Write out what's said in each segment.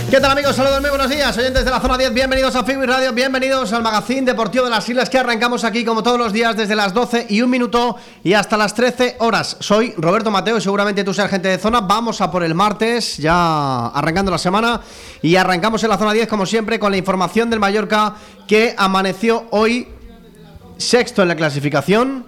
¿Qué tal, amigos? Saludos, muy buenos días, oyentes de la Zona 10, bienvenidos a Fibis Radio, bienvenidos al Magazín Deportivo de las Islas, que arrancamos aquí como todos los días desde las 12:01 y hasta las 13 horas. Soy Roberto Mateo y seguramente tú seas gente de zona. Vamos a por el martes, ya arrancando la semana, y arrancamos en la Zona 10 como siempre con la información del Mallorca, que amaneció hoy sexto en la clasificación,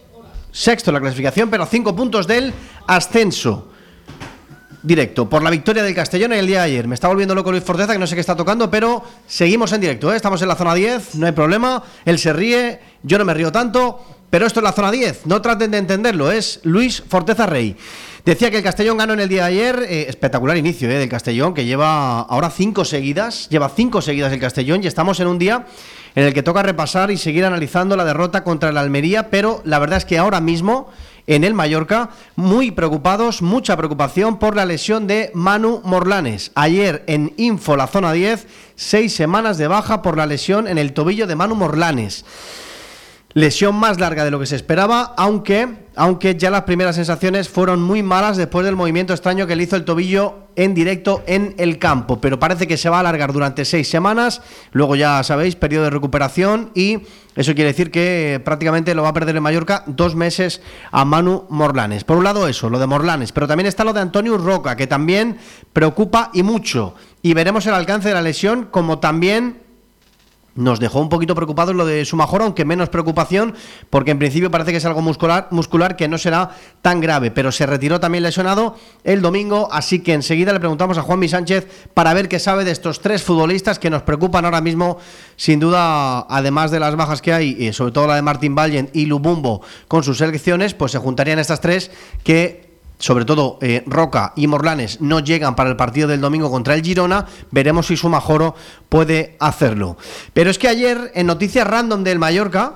pero a 5 puntos del ascenso directo por la victoria del Castellón en el día de ayer. Me está volviendo loco Luis Forteza, que no sé qué está tocando, pero seguimos en directo, ¿eh? Estamos en la Zona 10, no hay problema. Él se ríe, yo no me río tanto, pero esto es la Zona 10, no traten de entenderlo, es Luis Forteza Rey. Decía que el Castellón ganó en el día de ayer, espectacular inicio del Castellón, que lleva ahora 5 seguidas, el Castellón, y estamos en un día en el que toca repasar y seguir analizando la derrota contra el Almería, pero la verdad es que ahora mismo en el Mallorca, muy preocupados, mucha preocupación por la lesión de Manu Morlanes. Ayer en Info, la Zona 10, 6 semanas de baja por la lesión en el tobillo de Manu Morlanes. Lesión más larga de lo que se esperaba, aunque ya las primeras sensaciones fueron muy malas después del movimiento extraño que le hizo el tobillo en directo en el campo, pero parece que se va a alargar durante 6 semanas, luego ya sabéis, periodo de recuperación, y eso quiere decir que prácticamente lo va a perder en Mallorca 2 meses a Manu Morlanes. Por un lado eso, lo de Morlanes, pero también está lo de Antonio Roca, que también preocupa y mucho, y veremos el alcance de la lesión, como también nos dejó un poquito preocupados lo de Sumajoro, aunque menos preocupación, porque en principio parece que es algo muscular que no será tan grave, pero se retiró también lesionado el domingo, así que enseguida le preguntamos a Juanmi Sánchez para ver qué sabe de estos 3 futbolistas que nos preocupan ahora mismo, sin duda, además de las bajas que hay, y sobre todo la de Martín Vallent y Lubumbo con sus selecciones, pues se juntarían estas 3 que, sobre todo Roca y Morlanes, no llegan para el partido del domingo contra el Girona. Veremos si Sumajoro puede hacerlo. Pero es que ayer, en noticias random del Mallorca,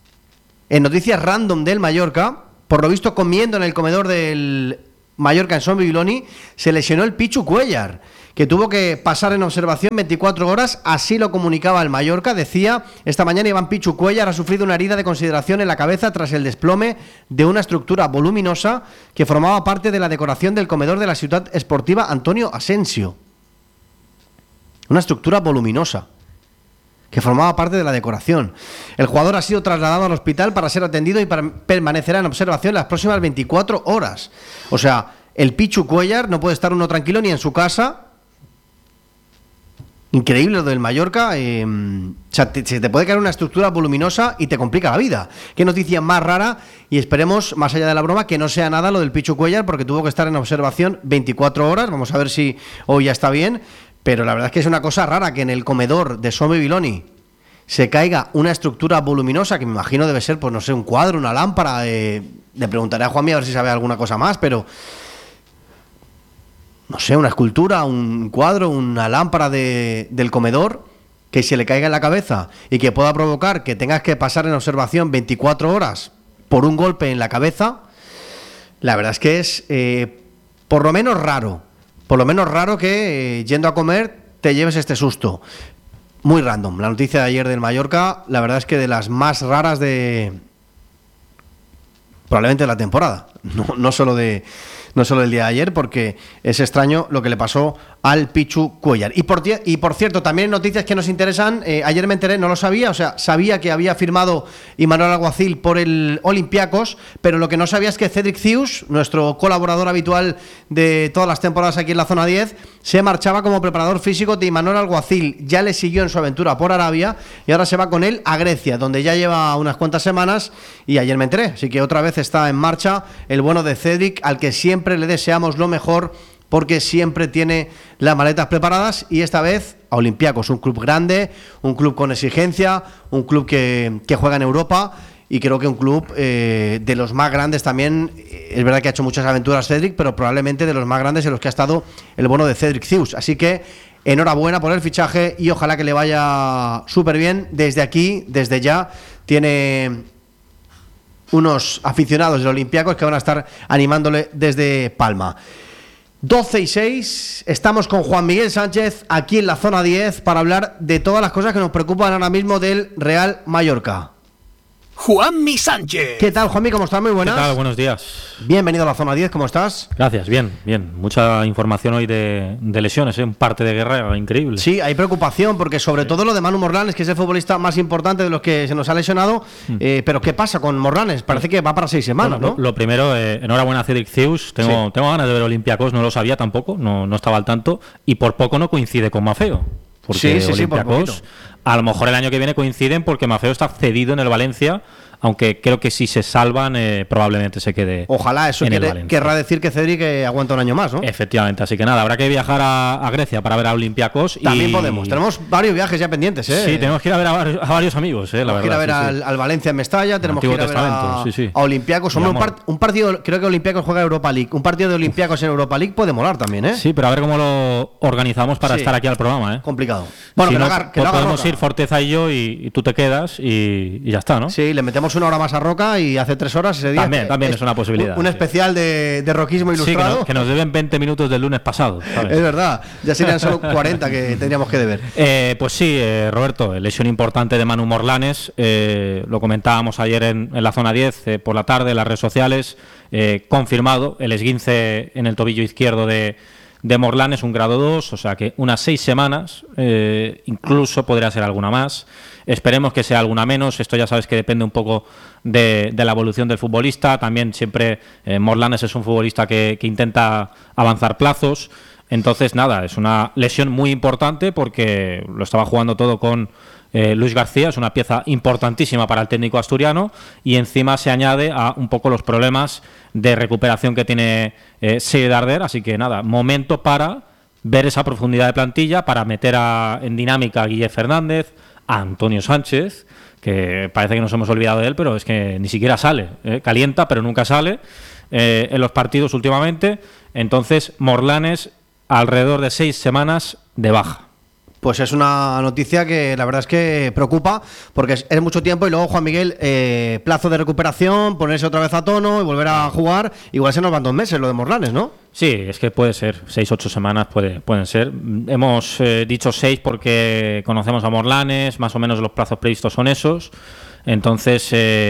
por lo visto comiendo en el comedor del Mallorca en Son Bibiloni, se lesionó el Pichu Cuéllar, que tuvo que pasar en observación 24 horas, así lo comunicaba el Mallorca. Decía, esta mañana Iván Pichu Cuéllar ha sufrido una herida de consideración en la cabeza tras el desplome de una estructura voluminosa que formaba parte de la decoración del comedor de la ciudad esportiva Antonio Asensio. Una estructura voluminosa que formaba parte de la decoración. El jugador ha sido trasladado al hospital para ser atendido y permanecerá en observación las próximas 24 horas. O sea, el Pichu Cuéllar no puede estar uno tranquilo ni en su casa. Increíble lo del Mallorca, se te puede caer una estructura voluminosa y te complica la vida. Qué noticia más rara, y esperemos, más allá de la broma, que no sea nada lo del Pichu Cuéllar, porque tuvo que estar en observación 24 horas, vamos a ver si hoy ya está bien, pero la verdad es que es una cosa rara que en el comedor de Son Bibiloni se caiga una estructura voluminosa, que me imagino debe ser, pues no sé, un cuadro, una lámpara, le preguntaré a Juanmi a ver si sabe alguna cosa más, pero no sé, una escultura, un cuadro, una lámpara del comedor, que se le caiga en la cabeza y que pueda provocar que tengas que pasar en observación 24 horas por un golpe en la cabeza, la verdad es que es por lo menos raro que yendo a comer te lleves este susto. Muy random, la noticia de ayer del Mallorca, la verdad es que de las más raras probablemente de la temporada, no solo del día de ayer, porque es extraño lo que le pasó al Pichu Cuéllar. Y por cierto, también noticias que nos interesan. Ayer me enteré, no lo sabía, o sea, sabía que había firmado Imanol Alguacil por el Olympiacos, pero lo que no sabía es que Cedric Cius, nuestro colaborador habitual de todas las temporadas aquí en la Zona 10, se marchaba como preparador físico de Imanol Alguacil. Ya le siguió en su aventura por Arabia y ahora se va con él a Grecia, donde ya lleva unas cuantas semanas, y ayer me enteré. Así que otra vez está en marcha el bueno de Cedric, al que siempre le deseamos lo mejor, porque siempre tiene las maletas preparadas, y esta vez a Olympiacos, un club grande, un club con exigencia, un club que juega en Europa, y creo que un club de los más grandes también. Es verdad que ha hecho muchas aventuras Cedric, pero probablemente de los más grandes en los que ha estado el bono de Cedric Cius. Así que enhorabuena por el fichaje y ojalá que le vaya súper bien. Desde aquí, desde ya, tiene unos aficionados del Olympiacos que van a estar animándole desde Palma. 12:06, estamos con Juan Miguel Sánchez aquí en la Zona 10 para hablar de todas las cosas que nos preocupan ahora mismo del Real Mallorca. Juanmi Sánchez. ¿Qué tal, Juanmi? ¿Cómo estás? Muy buenas. ¿Qué tal? Buenos días. Bienvenido a la Zona 10, ¿cómo estás? Gracias, bien. Mucha información hoy de lesiones, un parte de guerra increíble. Sí, hay preocupación porque sobre todo lo de Manu Morlanes, que es el futbolista más importante de los que se nos ha lesionado. Pero ¿qué pasa con Morlanes? Parece que va para 6 semanas, bueno, ¿no? Lo primero, enhorabuena a Cedric Cius. Tengo ganas de ver Olympiacos, no lo sabía tampoco, no estaba al tanto. Y por poco no coincide con Maffeo. Porque sí, por Olympiacos, a lo mejor el año que viene coinciden porque Maffeo está cedido en el Valencia, aunque creo que si se salvan probablemente se quede. Ojalá, eso querrá decir que Cedric aguanta un año más, ¿no? Efectivamente, así que nada, habrá que viajar a Grecia para ver a Olympiacos. También podemos, tenemos varios viajes ya pendientes, ¿eh? Sí, tenemos que ir a ver a varios amigos, la verdad. Tenemos que ir a ver al Valencia en Mestalla, tenemos que ir a ver a Olympiacos. Un partido, creo que Olympiacos juega Europa League, un partido de Olympiacos en Europa League puede molar también, ¿eh? Sí, pero a ver cómo lo organizamos para estar aquí al programa, ¿eh? Complicado. Bueno, si podemos ir Forteza y yo y tú te quedas y ya está, ¿no? Sí, le metemos una hora más a Roca y hace 3 horas ese día. También es una posibilidad. Un especial de roquismo ilustrado. Sí, que nos deben 20 minutos del lunes pasado, ¿sabes? Es verdad, ya serían solo 40 que tendríamos que deber. Pues sí, Roberto, lesión importante de Manu Morlanes. Lo comentábamos ayer en la Zona 10 por la tarde en las redes sociales. Confirmado el esguince en el tobillo izquierdo de Morlanes, un grado 2, o sea que unas 6 semanas, incluso podría ser alguna más. Esperemos que sea alguna menos. Esto ya sabes que depende un poco de la evolución del futbolista. También siempre Morlanes es un futbolista que intenta avanzar plazos. Entonces, nada, es una lesión muy importante porque lo estaba jugando todo con Luis García, es una pieza importantísima para el técnico asturiano y encima se añade a un poco los problemas de recuperación que tiene Seyd Darder. Así que nada, momento para ver esa profundidad de plantilla, para meter en dinámica a Guille Fernández, a Antonio Sánchez, que parece que nos hemos olvidado de él, pero es que ni siquiera sale, calienta pero nunca sale en los partidos últimamente. Entonces Morlanes alrededor de 6 semanas de baja. Pues es una noticia que la verdad es que preocupa, porque es mucho tiempo y luego, Juan Miguel, plazo de recuperación, ponerse otra vez a tono y volver a jugar. Igual se nos van 2 meses lo de Morlanes, ¿no? Sí, es que puede ser, 6-8 semanas pueden ser. Hemos dicho 6 porque conocemos a Morlanes, más o menos los plazos previstos son esos. Entonces,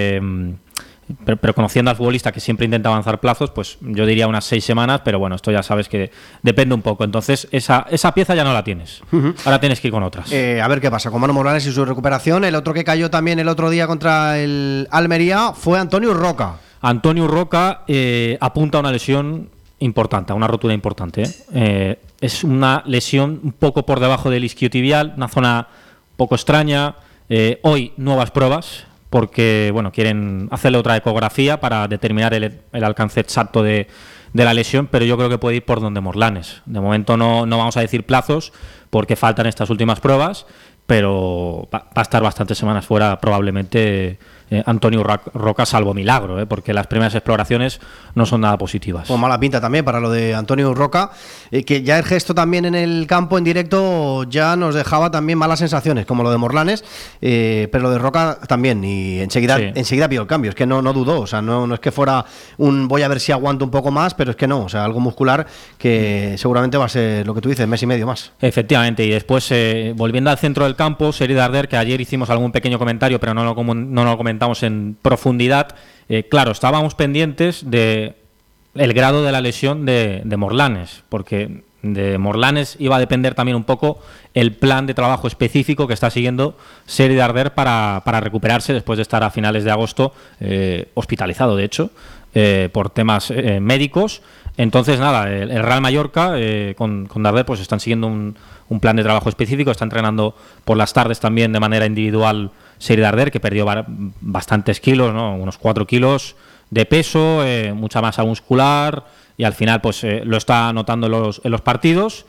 pero conociendo al futbolista que siempre intenta avanzar plazos, pues yo diría unas 6 semanas, pero bueno, esto ya sabes que depende un poco. Entonces, esa pieza ya no la tienes. Ahora tienes que ir con otras. A ver qué pasa con Manu Morlanes y su recuperación. El otro que cayó también el otro día contra el Almería fue Antonio Roca. Antonio Roca apunta a una lesión importante, a una rotura importante. Es una lesión un poco por debajo del isquiotibial, una zona un poco extraña. Hoy nuevas pruebas, porque bueno, quieren hacerle otra ecografía para determinar el alcance exacto de la lesión, pero yo creo que puede ir por donde Morlanes. De momento no vamos a decir plazos, porque faltan estas últimas pruebas, pero va a estar bastantes semanas fuera probablemente Antonio Roca, salvo milagro, porque las primeras exploraciones no son nada positivas. Pues mala pinta también para lo de Antonio Roca, que ya el gesto también en el campo en directo ya nos dejaba también malas sensaciones, como lo de Morlanes, pero lo de Roca también, y enseguida pidió el cambio. Es que no dudó, o sea, no es que fuera voy a ver si aguanto un poco más, pero es que no, o sea, algo muscular que seguramente va a ser lo que tú dices, mes y medio más. Efectivamente, y después volviendo al centro del campo, Seyd Darder, que ayer hicimos algún pequeño comentario, pero no lo comentamos en profundidad. Claro, estábamos pendientes de el grado de la lesión de Morlanes, porque de Morlanes iba a depender también un poco el plan de trabajo específico que está siguiendo Seyd Darder para recuperarse después de estar a finales de agosto hospitalizado, de hecho, por temas médicos. Entonces, nada, el Real Mallorca con Darder pues están siguiendo un plan de trabajo específico, está entrenando por las tardes también de manera individual Seyd Darder, que perdió bastantes kilos, ¿no? Unos 4 kilos de peso, mucha masa muscular, y al final pues lo está notando en los partidos,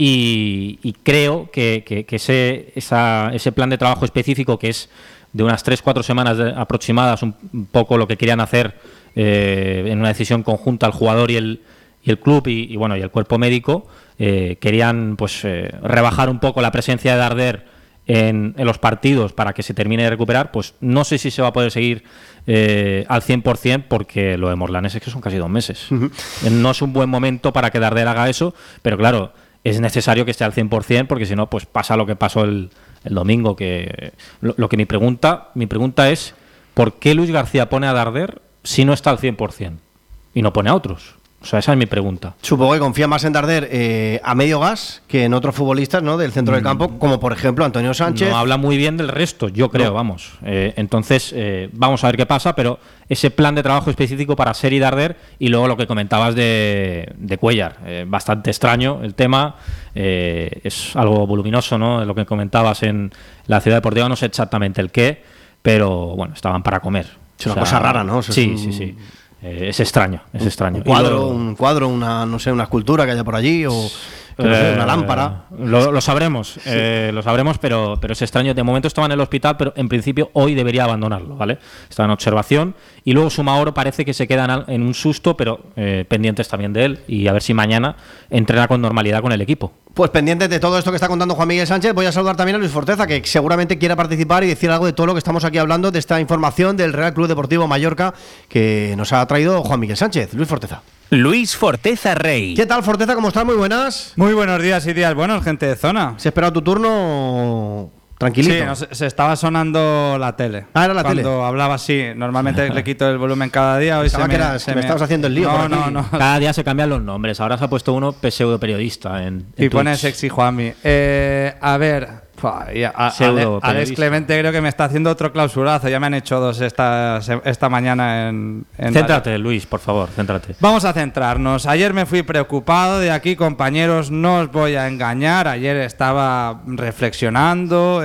y creo que ese plan de trabajo específico, que es de unas 3-4 semanas aproximadas, un poco lo que querían hacer en una decisión conjunta el jugador y el club y el cuerpo médico, querían pues rebajar un poco la presencia de Darder en los partidos para que se termine de recuperar. Pues no sé si se va a poder seguir al 100%, porque lo de Morlanes es que son casi 2 meses. No es un buen momento para que Darder haga eso, pero claro, es necesario que esté al 100%, porque si no, pues pasa lo que pasó el domingo, que lo que mi pregunta es ¿por qué Luis García pone a Darder si no está al 100%? Y no pone a otros. O sea, esa es mi pregunta. Supongo que confía más en Darder a medio gas que en otros futbolistas, ¿no?, del centro del campo, como por ejemplo Antonio Sánchez. No habla muy bien del resto, yo creo, vamos. Entonces, vamos a ver qué pasa, pero ese plan de trabajo específico para Seri Darder y luego lo que comentabas de Cuéllar. Bastante extraño el tema. Es algo voluminoso, ¿no? Lo que comentabas en la Ciudad Deportiva, no sé exactamente el qué, pero bueno, estaban para comer. Es una cosa rara, ¿no? Sí. Es extraño, es extraño. Un cuadro, una, no sé, una escultura que haya por allí o no sé, una lámpara. Lo sabremos, lo sabremos, pero es extraño. De momento estaba en el hospital, pero en principio hoy debería abandonarlo, ¿vale? Está en observación y luego Sumaoro parece que se queda en un susto, pero pendientes también de él y a ver si mañana entrena con normalidad con el equipo. Pues pendientes de todo esto que está contando Juan Miguel Sánchez, voy a saludar también a Luis Forteza, que seguramente quiera participar y decir algo de todo lo que estamos aquí hablando, de esta información del Real Club Deportivo Mallorca que nos ha traído Juan Miguel Sánchez. Luis Forteza. Luis Forteza Rey. ¿Qué tal, Forteza? ¿Cómo estás? Muy buenas. Muy buenos días y días buenos, gente de zona. ¿Se ha esperado tu turno tranquilito? Sí, se estaba sonando la tele. Ah, era la tele. Cuando hablaba así, normalmente le quito el volumen cada día. Hoy Pensaba que me estabas haciendo el lío. No. Cada día se cambian los nombres. Ahora se ha puesto uno pseudo periodista en Y Twitch. pone sexy Juanmi. A ver, Alex Clemente creo que me está haciendo otro clausurazo. Ya me han hecho dos esta mañana en Céntrate, Luis, por favor, céntrate. Vamos a centrarnos. Ayer me fui preocupado de aquí, compañeros, no os voy a engañar. Ayer estaba reflexionando.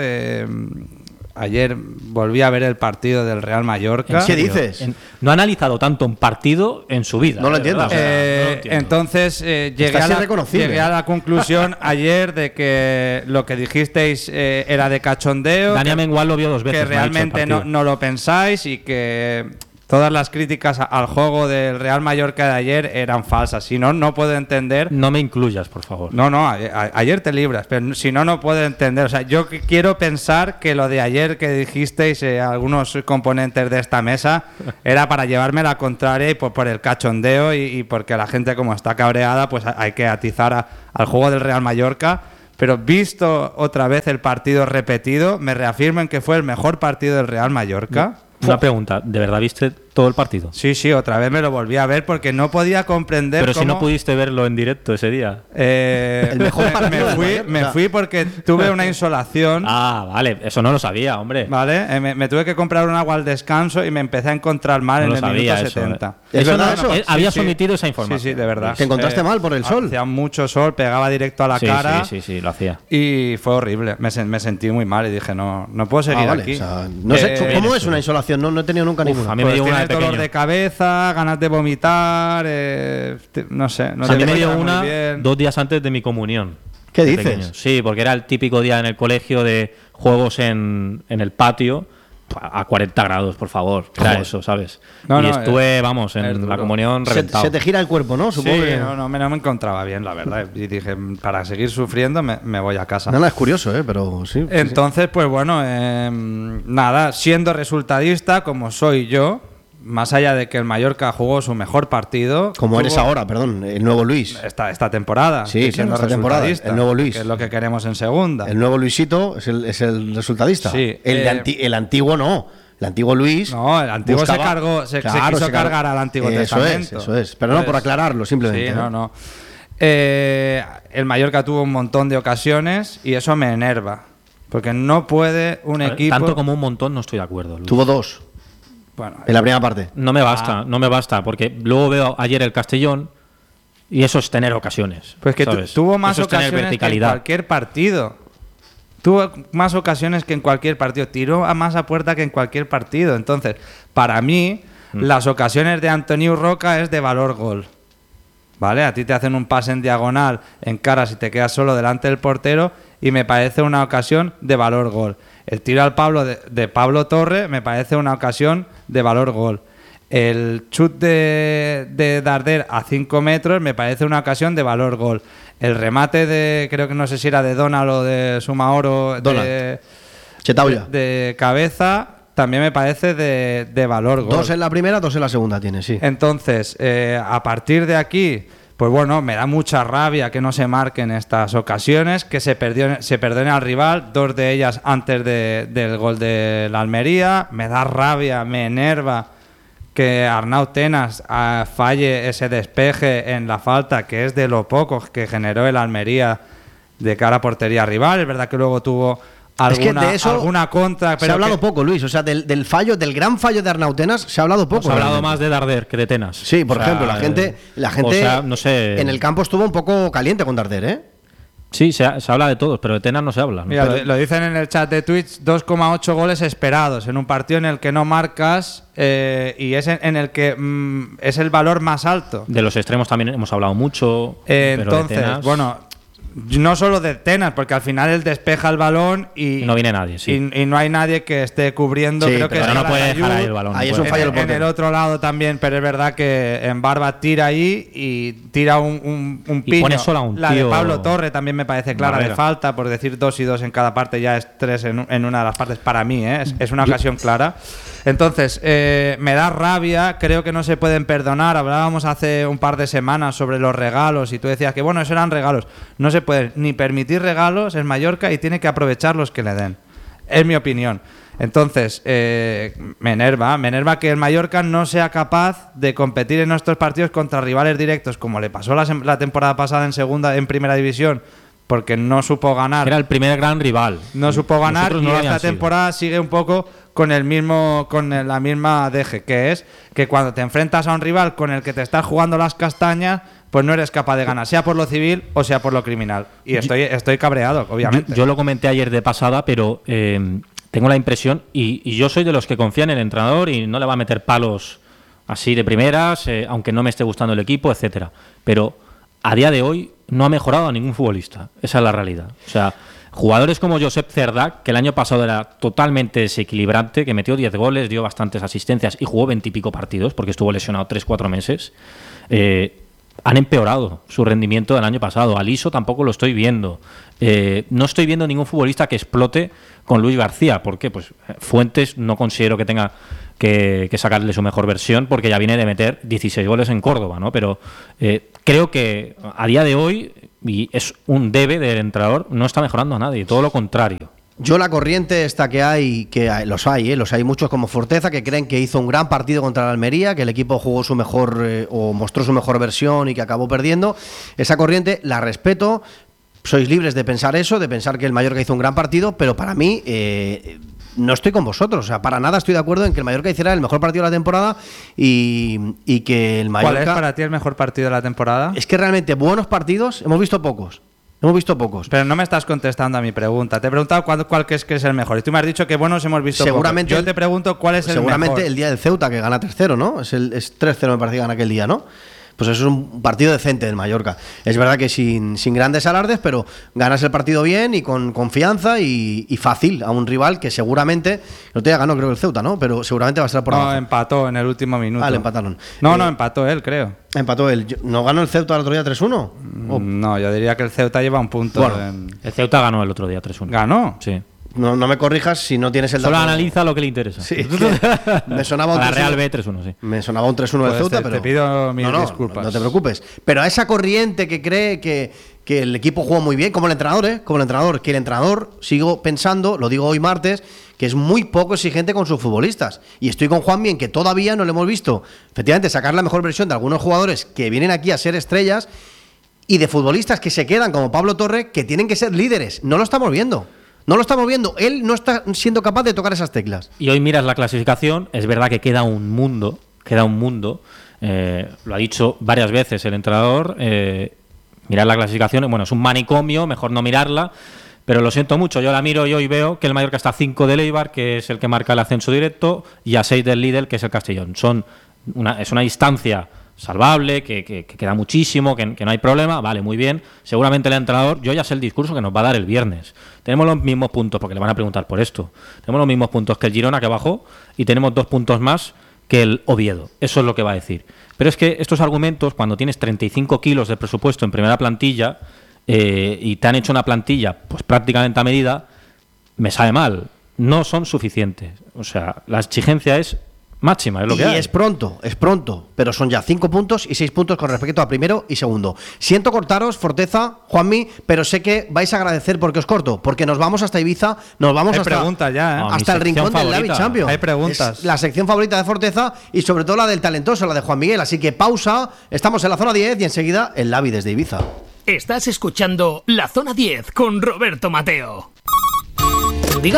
Ayer volví a ver el partido del Real Mallorca. ¿Qué dices? No ha analizado tanto un partido en su vida. No lo entiendo. Entonces llegué a la conclusión ayer de que lo que dijisteis era de cachondeo. Dani Amengual lo vio 2 veces. Que realmente no lo pensáis y que todas las críticas al juego del Real Mallorca de ayer eran falsas. Si no, no puedo entender. No me incluyas, por favor. No, ayer te libras, pero si no puedo entender. O sea, yo quiero pensar que lo de ayer que dijisteis algunos componentes de esta mesa era para llevarme la contraria y por el cachondeo y porque la gente, como está cabreada, pues hay que atizar al juego del Real Mallorca. Pero visto otra vez el partido repetido, me reafirmo en que fue el mejor partido del Real Mallorca. Una pregunta, ¿de verdad viste todo el partido? Sí, otra vez me lo volví a ver porque no podía comprender. Pero cómo... si no pudiste verlo en directo ese día. El mejor partido me fui porque tuve una insolación. Ah, vale, eso no lo sabía, hombre. Vale, me tuve que comprar un agua al descanso y me empecé a encontrar mal no en el minuto 70. ¿Es verdad eso? Habías omitido esa información. Sí, de verdad. ¿Te encontraste mal por el sol? Hacía mucho sol, pegaba directo a la cara. Sí, lo hacía. Y fue horrible. Me sentí muy mal y dije, no puedo seguir aquí. O sea, no sé, ¿cómo es una insolación? No he tenido nunca ninguna. A mí me dio una de dolor pequeño. de cabeza, ganas de vomitar, no sé. No a mí me dio muy una bien. 2 días antes de mi comunión. ¿Qué de dices? pequeño. Sí, porque era el típico día en el colegio de juegos en el patio a 40 grados, por favor. Era eso, ¿sabes? Y estuve, en la comunión reventado. Se te gira el cuerpo, ¿no? Supongo que... no me encontraba bien, la verdad. Y dije, para seguir sufriendo me voy a casa. Nada, es curioso, pero sí. Entonces, pues bueno, nada, siendo resultadista, como soy yo, más allá de que el Mallorca jugó su mejor partido... Como eres ahora, perdón, el nuevo Luis. Esta temporada. Sí, esta temporada, el nuevo Luis. Que es lo que queremos en segunda. El nuevo Luisito es el resultadista. Sí. El antiguo no. El antiguo Luis... No, el antiguo se quiso cargar al Antiguo Testamento. Eso es. Pero no por aclararlo, simplemente. Sí, no. El Mallorca tuvo un montón de ocasiones y eso me enerva. Porque no puede un equipo... Tanto como un montón no estoy de acuerdo, Luis. Tuvo 2. Bueno, en la primera parte. No me basta, porque luego veo ayer el Castellón y eso es tener ocasiones. Pues que tuvo más ocasiones que en cualquier partido. Tuvo más ocasiones que en cualquier partido. Tiró a más a puerta que en cualquier partido. Entonces, para mí, las ocasiones de Antonio Roca es de valor gol. ¿Vale? A ti te hacen un pase en diagonal, en cara, si te quedas solo delante del portero, y me parece una ocasión de valor gol. El tiro al Pablo de Pablo Torre me parece una ocasión de valor gol. El chut de Darder a 5 metros me parece una ocasión de valor gol. El remate creo que no sé si era de Donald o de Sumaoro, de cabeza, también me parece de valor gol. 2 en la primera, 2 en la segunda tiene, sí. Entonces, a partir de aquí, Pues bueno, me da mucha rabia que no se marquen estas ocasiones, que se perdone al rival, 2 de ellas antes del gol de la Almería. Me da rabia, me enerva que Arnau Tenas falle ese despeje en la falta, que es de lo poco que generó el Almería de cara a portería rival. Es verdad que luego tuvo alguna contra, pero se ha hablado poco, Luis. O sea, del fallo, del gran fallo de Arnau Tenas se ha hablado poco. Se ha hablado más de Darder que de Tenas. Sí, por ejemplo, la gente o sea, no sé, en el campo estuvo un poco caliente con Darder, ¿eh? Sí, se habla de todos, pero de Tenas no se habla, ¿no? Mira, lo dicen en el chat de Twitch, 2,8 goles esperados en un partido en el que no marcas y es en el que es el valor más alto. De los extremos también hemos hablado mucho. Entonces, bueno, no solo de Tenas, porque al final él despeja el balón y no viene nadie, sí. Y no hay nadie que esté cubriendo. Sí, creo que pero no puede dejar ahí el balón. Ahí es un fallo en el otro lado también, pero es verdad que en Barba tira ahí y tira un piño. Y pone sola un la tío. de Pablo Torre también me parece clara Barrera. de falta, por decir 2 y 2 en cada parte, ya es 3 en una de las partes para mí, ¿eh? Es una ocasión clara. Entonces, me da rabia, creo que no se pueden perdonar. Hablábamos hace un par de semanas sobre los regalos y tú decías que bueno, eso eran regalos. No se puede ni permitir regalos en Mallorca y tiene que aprovechar los que le den. Es mi opinión. Entonces, me enerva que el Mallorca no sea capaz de competir en nuestros partidos contra rivales directos, como le pasó la temporada pasada en primera división, porque no supo ganar. Era el primer gran rival. No supo ganar Nosotros y no esta temporada sigue un poco con la misma deje, que es que cuando te enfrentas a un rival con el que te estás jugando las castañas, pues no eres capaz de ganar, sea por lo civil o sea por lo criminal. Y estoy cabreado, obviamente. Yo lo comenté ayer de pasada, pero tengo la impresión, y yo soy de los que confían en el entrenador y no le va a meter palos así de primeras, aunque no me esté gustando el equipo, etcétera. Pero a día de hoy no ha mejorado a ningún futbolista. Esa es la realidad. O sea, jugadores como Josep Cerdac, que el año pasado era totalmente desequilibrante, que metió 10 goles, dio bastantes asistencias y jugó 20 y pico partidos, porque estuvo lesionado 3-4 meses, han empeorado su rendimiento del año pasado. Aliso tampoco lo estoy viendo. No estoy viendo ningún futbolista que explote con Luis García. ¿Por qué? Pues Fuentes no considero que tenga que sacarle su mejor versión, porque ya viene de meter 16 goles en Córdoba, ¿no? Pero creo que a día de hoy, y es un debe del entrenador, no está mejorando a nadie, todo lo contrario. Yo la corriente esta que hay los hay muchos como Forteza que creen que hizo un gran partido contra la Almería, que el equipo jugó su mejor o mostró su mejor versión y que acabó perdiendo. Esa corriente la respeto, sois libres de pensar eso, de pensar que el Mallorca hizo un gran partido, pero para mí no estoy con vosotros, o sea, para nada estoy de acuerdo en que el Mallorca hiciera el mejor partido de la temporada y que el Mallorca... ¿Cuál es para ti el mejor partido de la temporada? Es que realmente buenos partidos hemos visto pocos. Pero no me estás contestando a mi pregunta. Te he preguntado cuál crees que es el mejor. Y tú me has dicho que buenos hemos visto seguramente pocos. Yo te pregunto cuál es el mejor. Seguramente el día del Ceuta, que gana 3-0, ¿no? Es 3-0 me parece que gana aquel día, ¿no? Pues eso es un partido decente del Mallorca. Es verdad que sin grandes alardes, pero ganas el partido bien y con confianza y fácil a un rival que seguramente, el otro día ganó creo el Ceuta, ¿no? Pero seguramente va a estar por abajo. No, empató en el último minuto. Ah, le empataron. No, empató él, creo. Empató él. ¿No ganó el Ceuta el otro día 3-1? No, yo diría que el Ceuta lleva un punto. Bueno, el Ceuta ganó el otro día 3-1. ¿Ganó? Sí. No me corrijas si no tienes el dato. Solo analiza lo que le interesa. Sí, me sonaba un 3-1. La Real B 3-1, sí. Me sonaba un 3-1 del Ceuta, pero te pido mil disculpas. No te preocupes. Pero a esa corriente que cree que el equipo jugó muy bien, como el entrenador, que el entrenador, sigo pensando, lo digo hoy martes, que es muy poco exigente con sus futbolistas. Y estoy con Juanmi en que todavía no le hemos visto, efectivamente, sacar la mejor versión de algunos jugadores que vienen aquí a ser estrellas y de futbolistas que se quedan, como Pablo Torre, que tienen que ser líderes. No lo estamos viendo. Él no está siendo capaz de tocar esas teclas. Y hoy miras la clasificación, es verdad que queda un mundo. Lo ha dicho varias veces el entrenador. Mirar la clasificación, bueno, es un manicomio, mejor no mirarla. Pero lo siento mucho, yo la miro y hoy veo que el Mallorca está a 5 del Eibar, que es el que marca el ascenso directo, y a 6 del Lidl, que es el Castellón. Es una distancia salvable, que queda muchísimo, que no hay problema, vale, muy bien. Seguramente el entrenador, yo ya sé el discurso que nos va a dar el viernes. Tenemos los mismos puntos, porque le van a preguntar por esto. Tenemos los mismos puntos que el Girona, que bajó, y tenemos 2 puntos más que el Oviedo. Eso es lo que va a decir. Pero es que estos argumentos, cuando tienes 35 kilos de presupuesto en primera plantilla, y te han hecho una plantilla pues prácticamente a medida, me sabe mal. No son suficientes. O sea, la exigencia es máxima, es lo que hay. Y es pronto, pero son ya 5 puntos y 6 puntos con respecto a primero y segundo. Siento cortaros, Forteza, Juanmi, pero sé que vais a agradecer porque os corto, porque nos vamos hasta Ibiza, nos vamos hasta el rincón del Lavi Champions. Hay preguntas. Es la sección favorita de Forteza y sobre todo la del talentoso, la de Juan Miguel. Así que pausa, estamos en la zona 10 y enseguida el Lavi desde Ibiza. Estás escuchando La Zona 10 con Roberto Mateo. ¿Diga?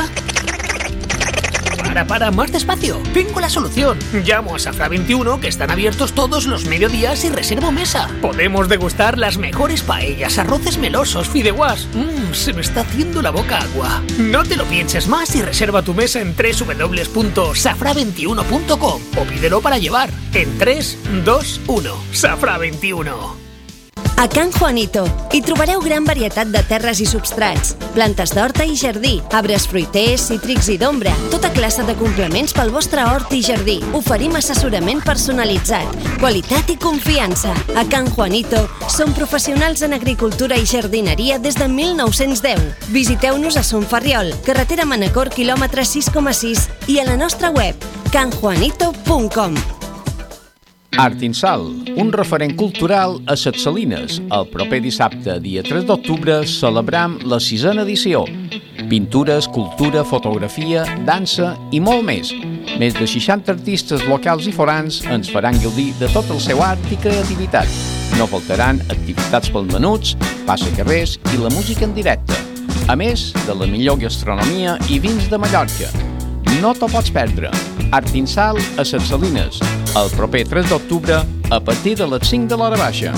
Para, más despacio. Tengo la solución. Llamo a Safra 21, que están abiertos todos los mediodías, y reservo mesa. Podemos degustar las mejores paellas, arroces melosos, fideuás. Se me está haciendo la boca agua. No te lo pienses más y reserva tu mesa en www.safra21.com o pídelo para llevar en 3, 2, 1. Safra 21. A Can Juanito hi trobareu gran varietat de terres i substrats, plantes d'horta i jardí, arbres fruiters, cítrics i d'ombra, tota classe de complements pel vostre hort i jardí. Oferim assessorament personalitzat, qualitat i confiança. A Can Juanito som professionals en agricultura i jardineria des de 1910. Visiteu-nos a Son Ferriol, carretera Manacor, quilòmetre 6,6 i a la nostra web canjuanito.com. Artinsal, un referent cultural a Ses Salines. El proper dissabte, dia 3 d'octubre, celebram la 6a edició. Pintures, cultura, fotografia, dansa i molt més. Més de 60 artistes locals i forans ens faran gaudir de tot el seu art i creativitat. No faltaran activitats pels menuts, passacarrers i la música en directe. A més de la millor gastronomia i vins de Mallorca. No t'ho pots perdre. Artinsal a Ses Salines, el proper 3 d'octubre a partir de les 5 de l'hora baixa.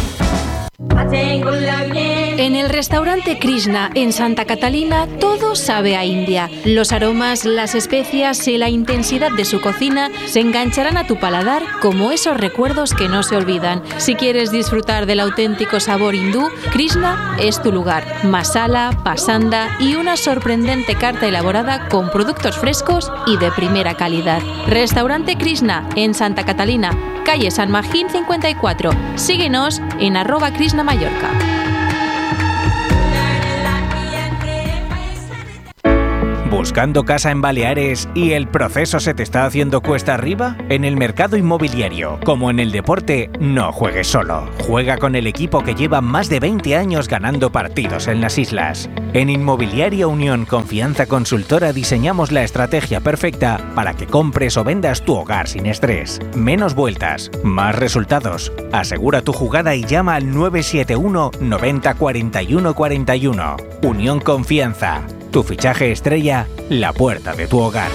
En el restaurante Krishna en Santa Catalina todo sabe a India. Los aromas, las especias y la intensidad de su cocina se engancharán a tu paladar como esos recuerdos que no se olvidan. Si quieres disfrutar del auténtico sabor hindú, Krishna es tu lugar. Masala, pasanda y una sorprendente carta elaborada con productos frescos y de primera calidad. Restaurante Krishna en Santa Catalina, calle San Magín 54. Síguenos en @Krishna Mallorca. ¿Buscando casa en Baleares y el proceso se te está haciendo cuesta arriba? En el mercado inmobiliario, como en el deporte, no juegues solo. Juega con el equipo que lleva más de 20 años ganando partidos en las islas. En Inmobiliaria Unión Confianza Consultora diseñamos la estrategia perfecta para que compres o vendas tu hogar sin estrés. Menos vueltas, más resultados. Asegura tu jugada y llama al 971 90 41 41. Unión Confianza. Tu fichaje estrella, la puerta de tu hogar.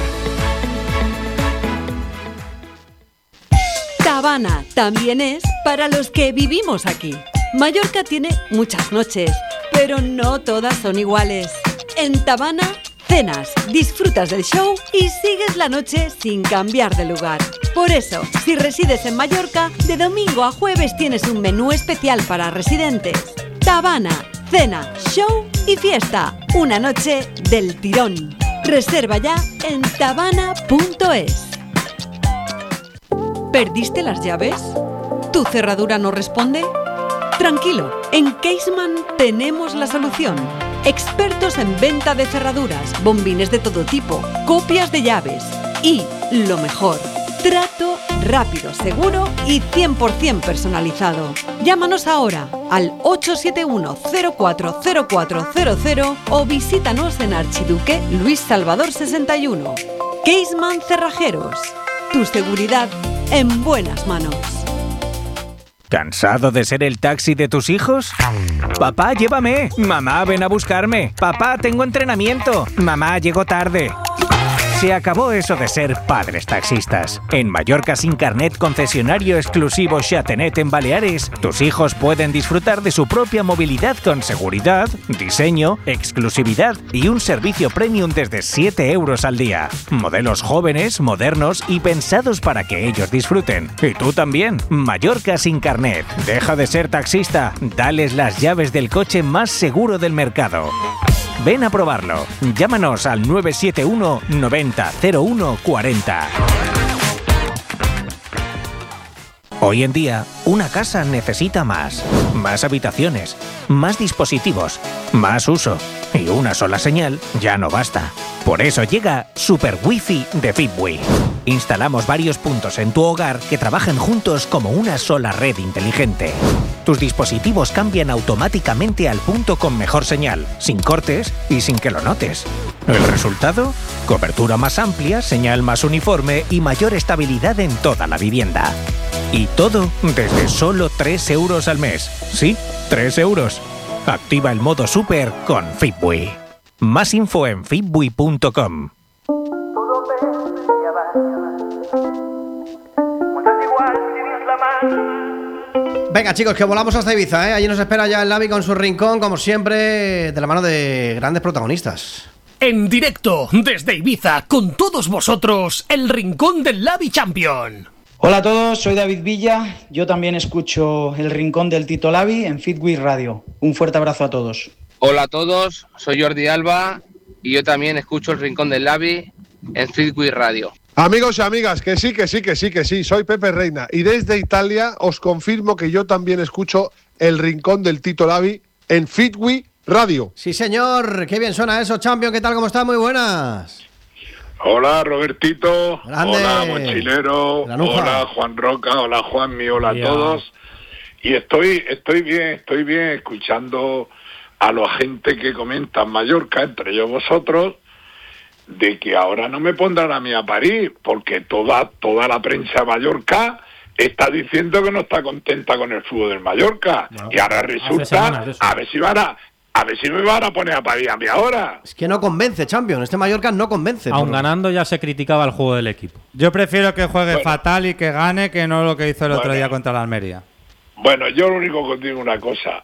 Tabana también es para los que vivimos aquí. Mallorca tiene muchas noches, pero no todas son iguales. En Tabana, cenas, disfrutas del show y sigues la noche sin cambiar de lugar. Por eso, si resides en Mallorca, de domingo a jueves tienes un menú especial para residentes. Tabana, cena, show y fiesta. Una noche del tirón. Reserva ya en tabana.es. ¿Perdiste las llaves? ¿Tu cerradura no responde? Tranquilo, en Caseman tenemos la solución. Expertos en venta de cerraduras, bombines de todo tipo, copias de llaves y, lo mejor, trato rápido, seguro y 100% personalizado. Llámanos ahora al 871 040400 o visítanos en Archiduque Luis Salvador 61. Caseman Cerrajeros. Tu seguridad en buenas manos. ¿Cansado de ser el taxi de tus hijos? Papá, llévame. Mamá, ven a buscarme. Papá, tengo entrenamiento. Mamá, llego tarde. Se acabó eso de ser padres taxistas. En Mallorca Sin Carnet, concesionario exclusivo Xatenet en Baleares, tus hijos pueden disfrutar de su propia movilidad con seguridad, diseño, exclusividad y un servicio premium desde 7 euros al día. Modelos jóvenes, modernos y pensados para que ellos disfruten. Y tú también. Mallorca Sin Carnet. Deja de ser taxista. Dales las llaves del coche más seguro del mercado. Ven a probarlo. Llámanos al 971 90 01 40. Hoy en día, una casa necesita más. Más habitaciones, más dispositivos, más uso. Y una sola señal ya no basta. Por eso llega Super Wi-Fi de Fitwi. Instalamos varios puntos en tu hogar que trabajan juntos como una sola red inteligente. Tus dispositivos cambian automáticamente al punto con mejor señal, sin cortes y sin que lo notes. ¿El resultado? Cobertura más amplia, señal más uniforme y mayor estabilidad en toda la vivienda. Y todo desde solo 3 euros al mes. Sí, 3 euros. Activa el modo Super con Fitbui. Más info en fitbui.com. Venga, chicos, que volamos hasta Ibiza, ¿eh? Allí nos espera ya el Lavi con su rincón, como siempre, de la mano de grandes protagonistas. En directo, desde Ibiza, con todos vosotros, el rincón del Lavi Champion. Hola a todos, soy David Villa. Yo también escucho el rincón del Tito Lavi en Fitbui Radio. Un fuerte abrazo a todos. Hola a todos, soy Jordi Alba y yo también escucho el rincón del Lavi en Fitbui Radio. Amigos y amigas, que sí, soy Pepe Reina y desde Italia os confirmo que yo también escucho el rincón del Tito Lavi en Fitbui Radio. Sí, señor, qué bien suena eso, Champion, ¿qué tal? ¿Cómo está? Muy buenas. Hola, Robertito. Grande. Hola, Mochilero. Hola, Juan Roca. Hola, Juanmi. Hola a todos. Y estoy bien escuchando a la gente que comenta en Mallorca, entre ellos vosotros, de que ahora no me pondrán a mí a parir, porque toda la prensa de Mallorca está diciendo que no está contenta con el fútbol del Mallorca. No, y ahora resulta, a ver si me van a poner a parir a mí ahora. Es que no convence, Champion. Este Mallorca no convence. Aún ganando ya se criticaba el juego del equipo. Yo prefiero que juegue fatal y que gane que no lo que hizo el otro día contra la Almería. Bueno, yo lo único que os digo una cosa.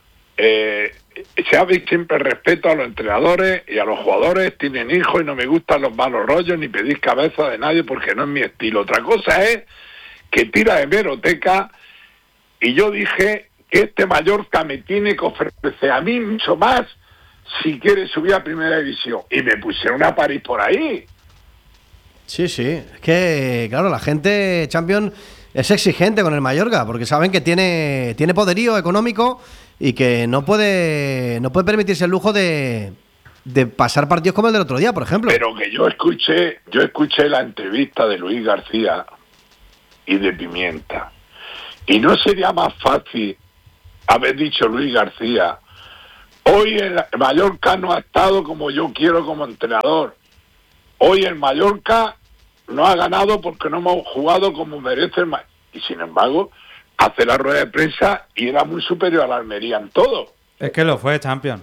Se ha visto siempre respeto a los entrenadores y a los jugadores. Tienen hijos y no me gustan los malos rollos ni pedir cabeza de nadie porque no es mi estilo. Otra cosa es que tira de hemeroteca y yo dije que este Mallorca me tiene que ofrecer a mí mucho más si quiere subir a primera división. Y me pusieron a París por ahí. Sí, es que, claro, la gente, Champion, es exigente con el Mallorca porque saben que tiene poderío económico y que no puede permitirse el lujo de pasar partidos como el del otro día, por ejemplo. Pero que yo escuché la entrevista de Luis García y de Pimienta. Y no sería más fácil haber dicho Luis García, hoy el Mallorca no ha estado como yo quiero como entrenador. Hoy el Mallorca no ha ganado porque no hemos jugado como merece el Mallorca. Y sin embargo, hace la rueda de prensa y era muy superior a la Almería en todo. Es que lo fue, Champion.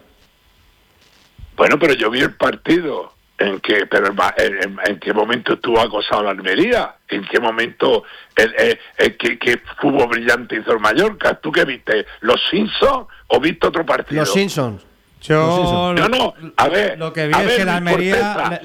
Bueno, pero yo vi el partido. ¿En qué momento estuvo acosado la Almería? ¿En qué momento qué fútbol brillante hizo el Mallorca? ¿Tú qué viste? ¿Los Simpsons o viste otro partido? Los Simpsons. No, a ver. Lo que vi es que la Almería...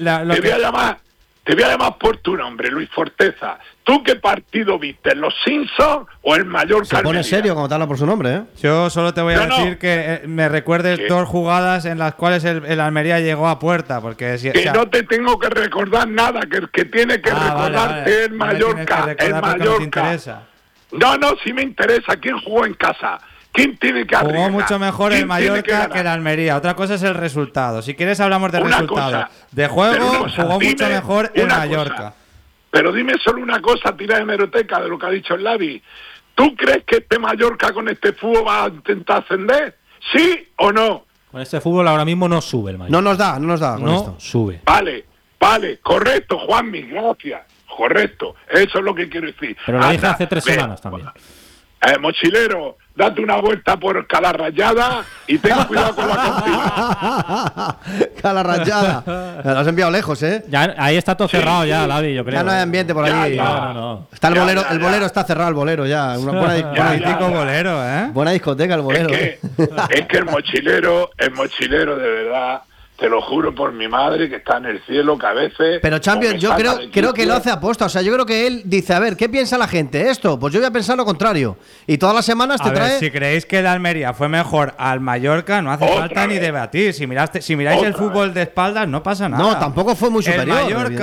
Te voy a llamar por tu nombre, Luis Forteza. ¿Tú qué partido viste? ¿Los Simpsons o el Mallorca? Se pone serio cuando te habla por su nombre, ¿eh? Yo solo te voy a decir que me recuerdes dos jugadas en las cuales el Almería llegó a puerta. Porque no te tengo que recordar nada, que tiene que recordarte el Mallorca. El Mallorca. No, sí me interesa. ¿Quién jugó en casa? ¿Quién tiene que arriesgar? Jugó mucho mejor el Mallorca que el Almería. Otra cosa es el resultado. Si quieres hablamos de resultado. De juego, jugó mucho mejor el Mallorca. Pero dime solo una cosa, tira de hemeroteca de lo que ha dicho el Lavi. ¿Tú crees que este Mallorca con este fútbol va a intentar ascender? ¿Sí o no? Con este fútbol ahora mismo no sube el Mallorca. No nos da con esto. Sube. Vale, correcto, Juanmi, gracias. Correcto, eso es lo que quiero decir. Pero lo dije hace 3 semanas también. Mochilero, date una vuelta por Cala Rayada y ten cuidado con la cocina. Cala Rayada. Me lo has enviado lejos, ¿eh? Ya, ahí está todo cerrado ya, Lavi, yo creo. Ya no hay ambiente por allí. No. Está el bolero, el bolero está cerrado, el bolero ya. Una bolero, ¿eh? Buena discoteca el bolero. Es que el mochilero de verdad, te lo juro por mi madre que está en el cielo, que a veces... Pero Champions, yo creo que lo hace aposta. O sea, yo creo que él dice, a ver, ¿qué piensa la gente? Esto, pues yo voy a pensar lo contrario. Y todas las semanas te trae... Si creéis que el Almería fue mejor al Mallorca, no hace falta ni debatir. Si miráis el fútbol de espaldas, no pasa nada. No, tampoco fue muy superior. El Mallorca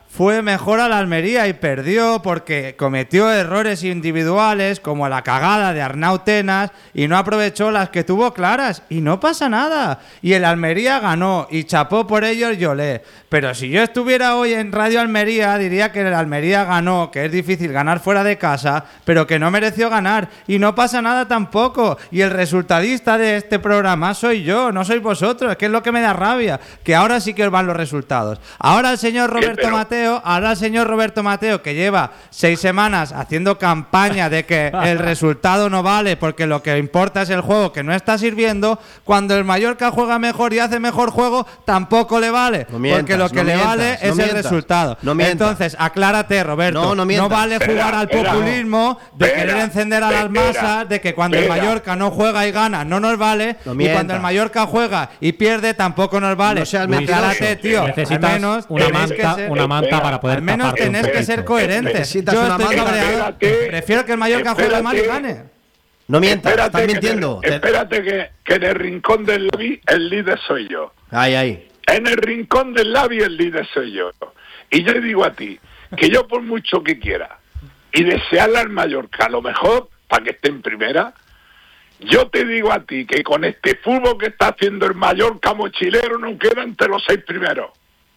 fue mejor a la Almería y perdió porque cometió errores individuales como la cagada de Arnau Tenas y no aprovechó las que tuvo claras y no pasa nada. Y el Almería ganó y chapó por ello y olé. Pero si yo estuviera hoy en Radio Almería diría que el Almería ganó, que es difícil ganar fuera de casa, pero que no mereció ganar y no pasa nada tampoco. Y el resultadista de este programa soy yo, no sois vosotros, que es lo que me da rabia, que ahora sí que os van los resultados. Ahora el señor Roberto Mateo, que lleva 6 semanas haciendo campaña de que el resultado no vale porque lo que importa es el juego que no está sirviendo, cuando el Mallorca juega mejor y hace mejor juego, tampoco le vale, porque lo que le vale es el resultado. Entonces, aclárate, Roberto, no vale jugar al populismo de querer encender a las masas, de que cuando el Mallorca no juega y gana no nos vale, y cuando el Mallorca juega y pierde tampoco nos vale. Aclárate, tío. Necesitas una manta para poder. Al menos tenés que ser coherentes. Yo estoy cabreado. Prefiero que el Mallorca juegue mal y gane. No mientas, estás mintiendo. Espérate que en el rincón del Lavi el líder soy yo. Ahí. En el rincón del Lavi el líder soy yo. Y yo digo a ti que yo por mucho que quiera y desearle al Mallorca lo mejor para que esté en primera, yo te digo a ti que con este fútbol que está haciendo el Mallorca mochilero no queda entre los 6 primeros.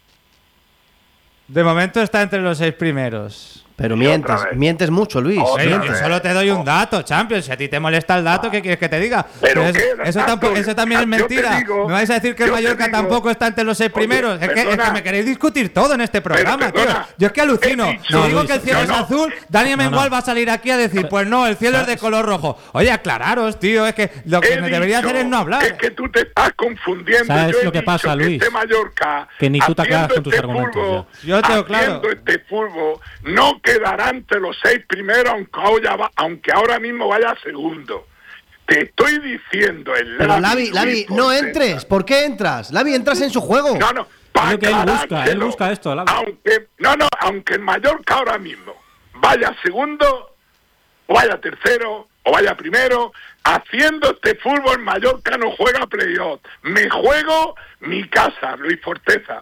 De momento está entre los 6 primeros. Pero mientes mucho, Luis. Yo solo te doy un dato, Champions. Si a ti te molesta el dato, ¿qué quieres que te diga? Pero eso también es mentira. ¿Me vais a decir que el Mallorca tampoco está entre los 6 primeros? Es que me queréis discutir todo en este programa, tío. Yo es que alucino. Si digo que el cielo es azul, Dani Mengual va a salir aquí a decir, pues no, el cielo es de color rojo. Oye, aclararos, tío. Es que lo que me debería hacer es no hablar. Es que tú te estás confundiendo. ¿Sabes lo que pasa, Luis? Este Mallorca, que ni tú te aclaras con tus argumentos. Yo tengo claro. Este fútbol no quedará entre los 6 primeros, aunque ahora mismo vaya segundo. Te estoy diciendo Pero Lavi, no entres. ¿Por qué entras? Lavi, entras en su juego. No, es lo que él busca esto, Lavi. Aunque el Mallorca ahora mismo vaya segundo, o vaya tercero, o vaya primero, haciendo este fútbol, Mallorca no juega playoff. Me juego mi casa, Luis Forteza.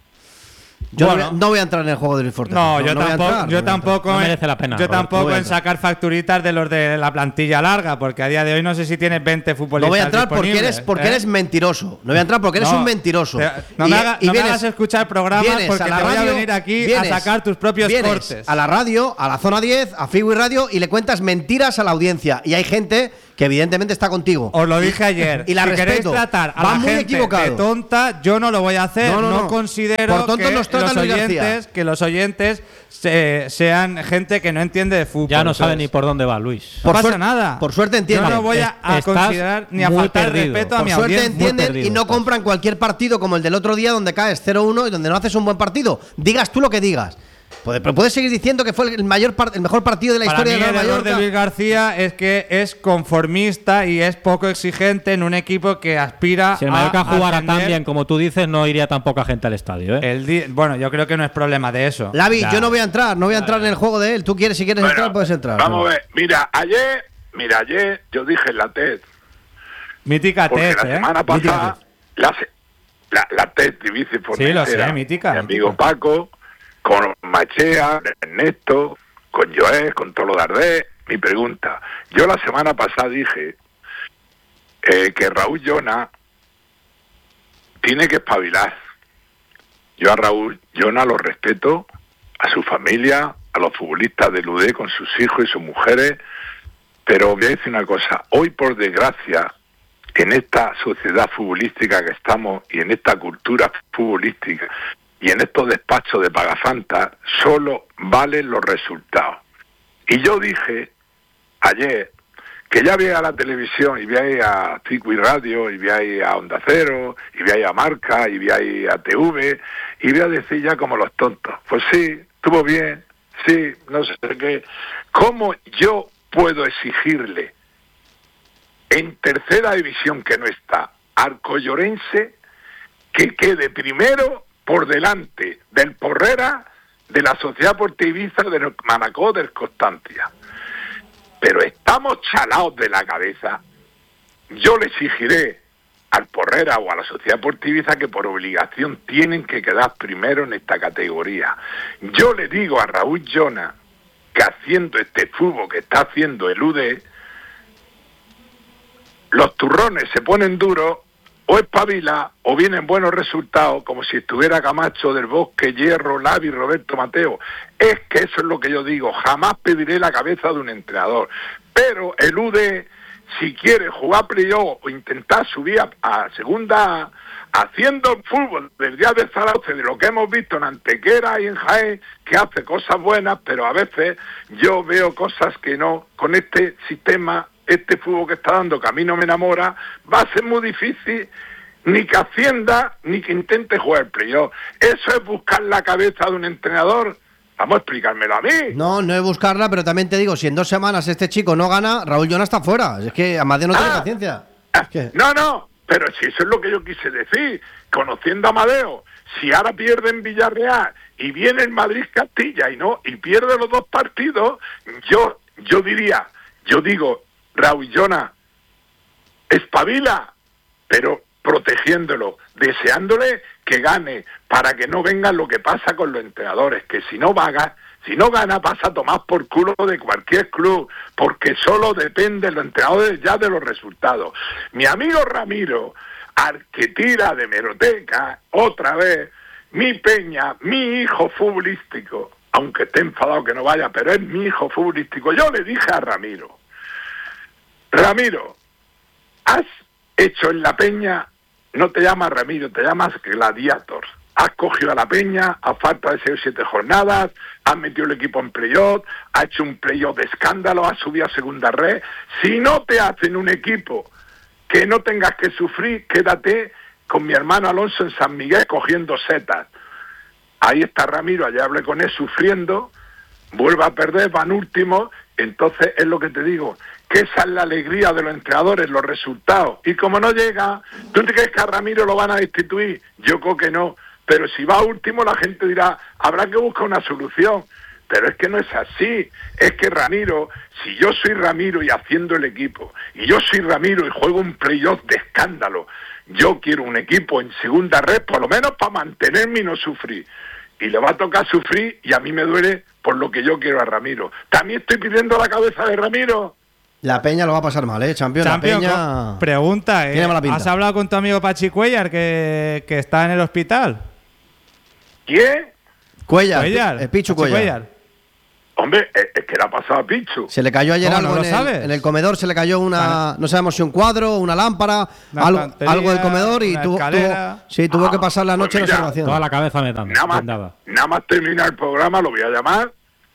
Yo no voy a entrar en el juego de Luis Forteza. No, yo tampoco. No merece la pena. Yo tampoco en sacar facturitas de los de la plantilla larga, porque a día de hoy no sé si tienes 20 futbolistas. No voy a entrar porque eres mentiroso. No voy a entrar porque eres un mentiroso. No me hagas escuchar programas porque te voy a venir aquí a sacar tus propios cortes. A la radio, a la Zona 10, a Figui Radio y le cuentas mentiras a la audiencia. Y hay gente que evidentemente está contigo. Os lo dije ayer. Y la si respeto. Queréis tratar a la gente de tonta, yo no lo voy a hacer. No considero que los oyentes sean gente que no entiende de fútbol. Ya no sabe ni por dónde va, Luis. No pasa nada. Por suerte entienden. Yo no voy a considerar ni a faltar respeto a mi audiencia. Por suerte entienden y no compran cualquier partido como el del otro día donde caes 0-1 y donde no haces un buen partido. Digas tú lo que digas. Pero puedes seguir diciendo que fue el mejor partido de la historia de Mallorca. El error de Luis García es que es conformista y es poco exigente en un equipo que aspira a. Si el Mallorca jugara tan bien como tú dices, no iría tan poca gente al estadio, Bueno, yo creo que no es problema de eso. Lavi, yo no voy a entrar en el juego de él. Tú si quieres entrar, puedes entrar. Vamos a ver. Mira, ayer yo dije en la TED. Mítica TED, la semana pasada, la TED de Vice Sí, lo sé, mítica. Mi amigo Paco, con Machea, Ernesto, con Joel, con Tolo Dardé. Mi pregunta, yo la semana pasada dije que Raúl Llona tiene que espabilar. Yo a Raúl Llona lo respeto, a su familia, a los futbolistas del UD con sus hijos y sus mujeres, pero voy a decir una cosa, hoy por desgracia, en esta sociedad futbolística que estamos y en esta cultura futbolística, y en estos despachos de pagafantas solo valen los resultados. Y yo dije ayer que ya veía la televisión y veía a Figui Radio y veía a Onda Cero y veía a Marca y veía a TV y voy a decir ya como los tontos, pues sí, estuvo bien, sí, no sé qué. ¿Cómo yo puedo exigirle en tercera división que no está Alcoyorense que quede primero por delante del Porrera, de la Sociedad Portiviza, del Manacor, del Constancia? Pero estamos chalados de la cabeza. Yo le exigiré al Porrera o a la Sociedad Deportiva Ibiza que por obligación tienen que quedar primero en esta categoría. Yo le digo a Raúl Llona que haciendo este fútbol que está haciendo el UD, los turrones se ponen duros, o espabila, o vienen buenos resultados, como si estuviera Camacho, Del Bosque, Hierro, Lavi, Roberto Mateo. Es que eso es lo que yo digo, jamás pediré la cabeza de un entrenador. Pero el UD, si quiere jugar playoff o intentar subir a segunda A, haciendo el fútbol del día de Zaragoza, de lo que hemos visto en Antequera y en Jaén, que hace cosas buenas, pero a veces yo veo cosas que no, con este sistema, este fútbol que está dando, que a mí no me enamora, va a ser muy difícil ni que ascienda, ni que intente jugar el playoff. Eso es buscar la cabeza de un entrenador. Vamos a explicármelo a mí. No es buscarla, pero también te digo, si en 2 semanas este chico no gana, Raúl Llona está fuera. Es que Amadeo no tiene paciencia. Es que... No, pero si eso es lo que yo quise decir. Conociendo a Amadeo, si ahora pierde en Villarreal y viene en Madrid-Castilla y pierde los 2 partidos, yo digo, Raúl Llona, espabila, pero protegiéndolo, deseándole que gane, para que no venga lo que pasa con los entrenadores, que si no gana pasa a tomar por culo de cualquier club, porque solo depende los entrenadores ya de los resultados. Mi amigo Ramiro, al que tira de meroteca, otra vez, mi Peña, mi hijo futbolístico, aunque esté enfadado que no vaya, pero es mi hijo futbolístico. Yo le dije a Ramiro, has hecho en la Peña, no te llamas Ramiro, te llamas Gladiator. Has cogido a la Peña a falta de 6 o 7 jornadas, has metido el equipo en playoff, has hecho un playoff de escándalo, has subido a segunda red. Si no te hacen un equipo que no tengas que sufrir, quédate con mi hermano Alonso en San Miguel cogiendo setas. Ahí está Ramiro, allá hablé con él sufriendo, vuelve a perder, van últimos. Entonces es lo que te digo, que esa es la alegría de los entrenadores, los resultados. Y como no llega, ¿tú te crees que a Ramiro lo van a destituir? Yo creo que no. Pero si va último, la gente dirá, habrá que buscar una solución. Pero es que no es así. Es que Ramiro, si yo soy Ramiro y haciendo el equipo, y yo soy Ramiro y juego un playoff de escándalo, yo quiero un equipo en segunda red, por lo menos para mantenerme y no sufrir. Y le va a tocar sufrir, y a mí me duele por lo que yo quiero a Ramiro. También estoy pidiendo la cabeza de Ramiro. La Peña lo va a pasar mal, Champion. La Peña... Pregunta, ¿has hablado con tu amigo Pachi Cuellar, que está en el hospital? ¿Quién? Cuellar. El Pichu Cuellar. Hombre, es que le ha pasado a Pichu. Se le cayó ayer algo en el comedor, se le cayó no sabemos si un cuadro, una lámpara, algo del comedor y tuvo que pasar la noche en observación. Toda la cabeza metando. Nada más terminar el programa, lo voy a llamar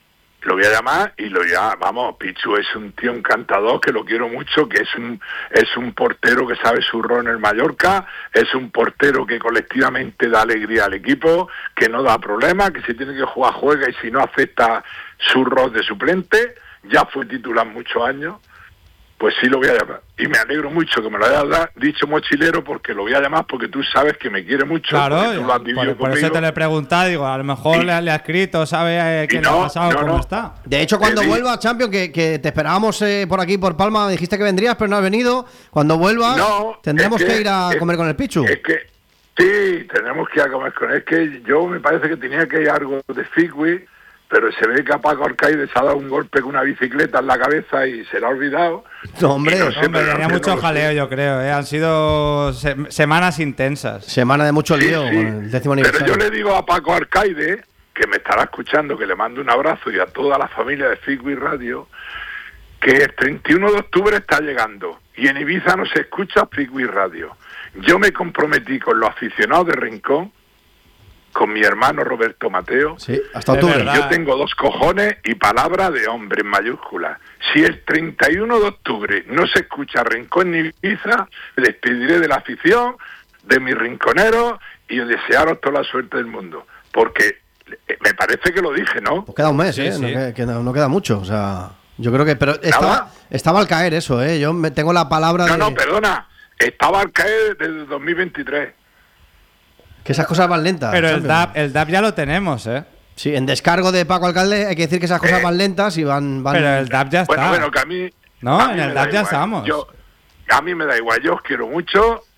y vamos, Pichu es un tío encantador, que lo quiero mucho, que es un portero que sabe su rol en el Mallorca, es un portero que colectivamente da alegría al equipo, que no da problema, que si tiene que jugar, juega, y si no acepta su rol de suplente, ya fue titular muchos años, pues sí lo voy a llamar. Y me alegro mucho que me lo hayas dicho, mochilero, porque lo voy a llamar porque tú sabes que me quiere mucho. Claro, tú lo has vivido por eso te lo he preguntado, digo, a lo mejor le ha escrito, sabe qué le ha pasado, cómo está. De hecho, cuando vuelva, Champion, que te esperábamos por aquí, por Palma, dijiste que vendrías, pero no has venido. Cuando vuelvas, tendremos que ir a comer con el Pichu. Es que, sí, tenemos que ir a comer con él. Es que yo me parece que tenía que ir algo de Figui, pero se ve que a Paco Alcaide se ha dado un golpe con una bicicleta en la cabeza y se lo ha olvidado. No, hombre, tenía mucho jaleo, yo creo. Han sido semanas intensas. Semana de mucho lío, con el 10º aniversario. Pero yo le digo a Paco Alcaide, que me estará escuchando, que le mando un abrazo, y a toda la familia de Figui Radio, que el 31 de octubre está llegando y en Ibiza no se escucha Figui Radio. Yo me comprometí con los aficionados de Rincón, con mi hermano Roberto Mateo. Sí, hasta octubre. Yo tengo 2 cojones y palabra de hombre en mayúsculas. Si el 31 de octubre no se escucha Rincón ni Ibiza, me despediré de la afición, de mis rinconeros, y desearos toda la suerte del mundo. Porque me parece que lo dije, ¿no? Pues queda un mes, no queda mucho. O sea, yo creo que... Pero estaba al caer eso, Yo tengo la palabra de... No, perdona. Estaba al caer desde 2023. Que esas cosas van lentas. Pero el DAP ya lo tenemos, Sí, en descargo de Paco Alcalde hay que decir que esas cosas van lentas y van... Pero el DAP ya está. Bueno, que a mí... No, en el DAP ya estamos. A mí me da igual, yo os quiero mucho,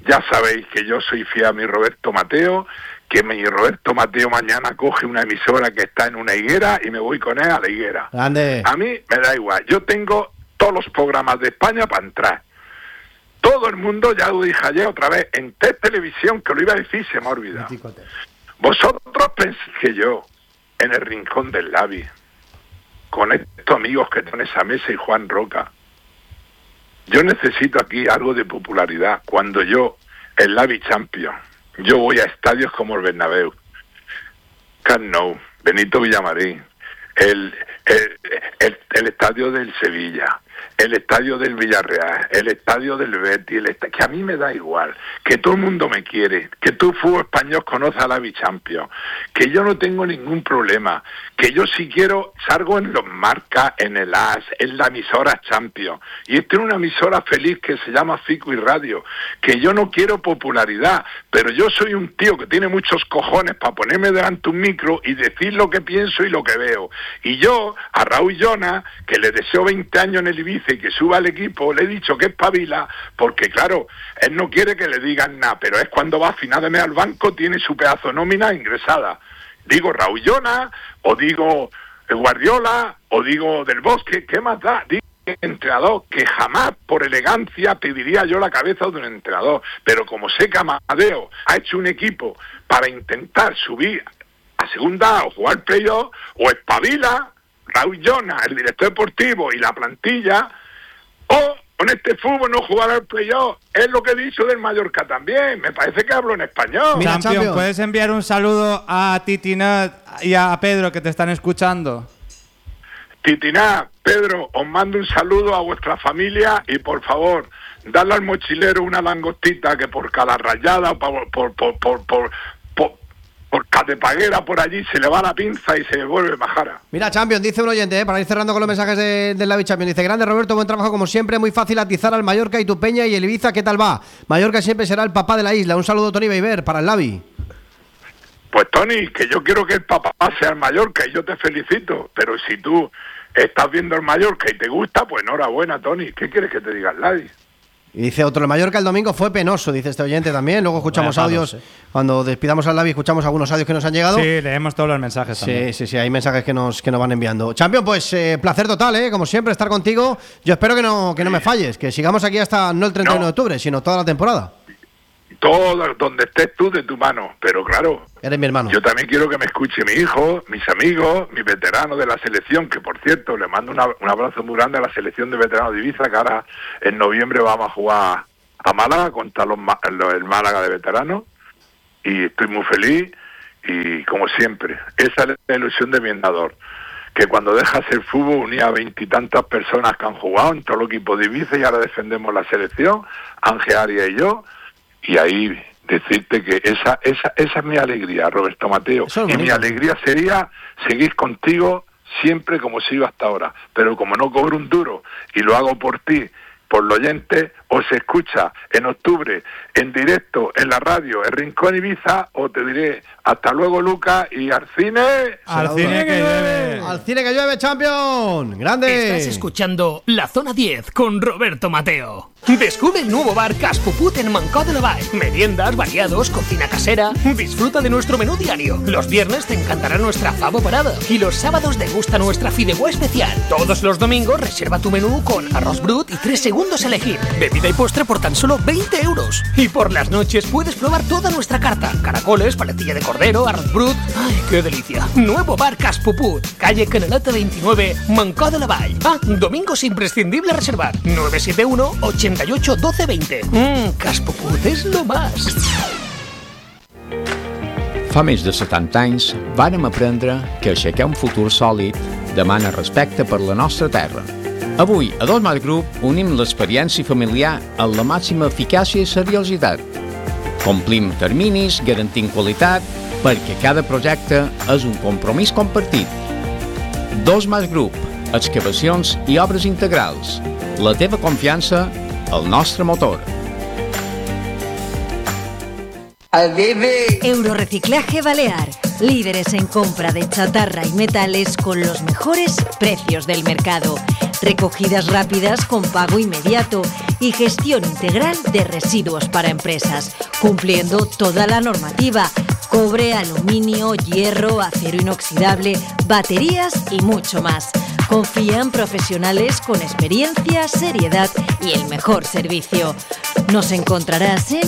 Ya sabéis que yo soy fiel a mi Roberto Mateo, que mi Roberto Mateo mañana coge una emisora que está en una higuera y me voy con él a la higuera. Grande. A mí me da igual, yo tengo todos los programas de España para entrar. Todo el mundo, ya lo dije ayer otra vez, en Televisión, que lo iba a decir, se me ha olvidado. Vosotros pensáis que yo, en el Rincón del Lavi, con estos amigos que están en esa mesa y Juan Roca, yo necesito aquí algo de popularidad. Cuando yo, el Lavi Champion, yo voy a estadios como el Bernabéu, Camp Nou, Benito Villamarín, el estadio del Sevilla, el estadio del Villarreal, el estadio del Betis, que a mí me da igual, que todo el mundo me quiere, que todo el fútbol español conoce a la Bichampions, que yo no tengo ningún problema, que yo si quiero salgo en los marcas, en el AS, en la emisora Champions, y estoy en una emisora feliz que se llama FitWi Radio, que yo no quiero popularidad, pero yo soy un tío que tiene muchos cojones para ponerme delante un micro y decir lo que pienso y lo que veo. Y yo, a Raúl Jonas, que le deseo 20 años en el Ibiza y que suba al equipo, le he dicho que espabila, porque claro, él no quiere que le digan nada, pero es cuando va a final de mes al banco, tiene su pedazo de nómina ingresada. Digo Raúl Jonas, o digo Guardiola, o digo Del Bosque, ¿qué más da? Digo entrenador, que jamás por elegancia pediría yo la cabeza de un entrenador, pero como sé que Amadeo ha hecho un equipo para intentar subir a segunda o jugar playoff, o espabila Raúl Jonas, el director deportivo y la plantilla, o con este fútbol no jugar al playoff. Es lo que he dicho del Mallorca también. Me parece que hablo en español. Mira, Champion, ¿puedes enviar un saludo a Titinat y a Pedro que te están escuchando? Titinat, Pedro, os mando un saludo a vuestra familia y por favor, dadle al mochilero una langostita que por cada rayada, por Catepaguera por allí se le va la pinza y se vuelve majara. Mira, Champion, dice un oyente, para ir cerrando con los mensajes del Lavi Champion, dice: grande Roberto, buen trabajo como siempre, muy fácil atizar al Mallorca y tu Peña y el Ibiza, ¿qué tal va? Mallorca siempre será el papá de la isla. Un saludo, Tony Beiber, para el Lavi. Pues Tony, que yo quiero que el papá sea el Mallorca y yo te felicito, pero si tú estás viendo el Mallorca y te gusta, pues enhorabuena, Tony. ¿Qué quieres que te diga el Lavi? Y dice otro, el Mallorca el domingo fue penoso, dice este oyente también. Luego escuchamos audios, cuando despidamos al Lavi escuchamos algunos audios que nos han llegado. Sí, leemos todos los mensajes también. Sí, hay mensajes que nos van enviando. Champion, pues placer total, como siempre, estar contigo. Yo espero que no me falles, que sigamos aquí hasta no el 31 de octubre, sino toda la temporada. Todo donde estés tú de tu mano, pero claro, eres mi hermano. Yo también quiero que me escuche mi hijo, mis amigos, mis veteranos de la selección, que por cierto le mando un abrazo muy grande a la selección de veteranos de Ibiza, que ahora en noviembre vamos a jugar a Málaga contra el Málaga de veteranos, y estoy muy feliz y como siempre, esa es la ilusión de mi entrenador, que cuando deja hacer fútbol unía a 20 y tantas personas que han jugado en todo el equipo de Ibiza y ahora defendemos la selección, Ángel Arias y yo. Y ahí decirte que esa es mi alegría, Roberto Mateo. Y mi alegría sería seguir contigo siempre como sigo hasta ahora. Pero como no cobro un duro y lo hago por ti, por los oyentes, o se escucha en octubre en directo en la radio El Rincón Ibiza, o te diré hasta luego, Lucas, y al cine. Al cine que llueve. Al cine que llueve, Champion. Grande. Estás escuchando La Zona 10 con Roberto Mateo. Descubre el nuevo bar Cas Puput en Mancó de la Vall. Meriendas, variados, cocina casera. Disfruta de nuestro menú diario. Los viernes te encantará nuestra favo parada y los sábados degusta nuestra fideuà especial. Todos los domingos reserva tu menú con arroz brut y 3 segundos a elegir. Bebida y postre por tan solo 20 euros. Y por las noches puedes probar toda nuestra carta. Caracoles, paletilla de cordero, arroz brut. ¡Ay, qué delicia! Nuevo bar Cas Puput, calle Canaleta 29, Mancó de la Vall. Domingos imprescindible reservar. 971 88 12 20. Cas Puput és lo más. Fa més de 70 anys vàrem aprendre que aixecar un futur sòlid demana respecte per la nostra terra. Avui, a Dosmar Group, unim l'experiència familiar amb la màxima eficàcia i seriositat. Complim terminis, garantint qualitat, perquè cada projecte és un compromís compartit. Dosmar Group, excavacions i obres integrals. La teva confiança, el nostre motor. Eurorreciclaje Balear, líderes en compra de chatarra y metales con los mejores precios del mercado. recogidas rápidas con pago inmediato y gestión integral de residuos para empresas, cumpliendo toda la normativa: cobre, aluminio, hierro, acero inoxidable, baterías y mucho más. Confía en profesionales con experiencia, seriedad y el mejor servicio. Nos encontrarás en